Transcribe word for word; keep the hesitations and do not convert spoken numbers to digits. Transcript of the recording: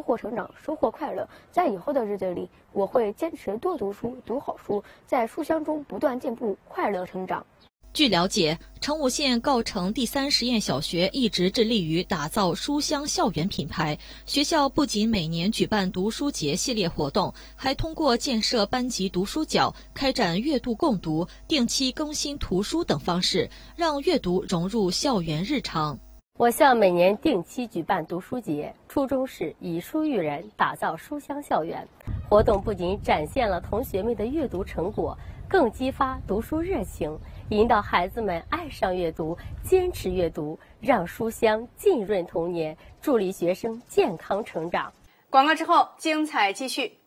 获成长，收获快乐。在以后的日子里，我会坚持多读书，读好书，在书香中不断进步，快乐成长。 据了解，成武县诰城第三实验小学一直致力于打造书香校园品牌。学校不仅每年举办读书节系列活动，还通过建设班级读书角、开展阅读共读、定期更新图书等方式，让阅读融入校园日常。 我校每年定期举办读书节，初衷是以书育人，打造书香校园。活动不仅展现了同学们的阅读成果，更激发读书热情，引导孩子们爱上阅读，坚持阅读，让书香浸润童年，助力学生健康成长。 广告之后，精彩继续。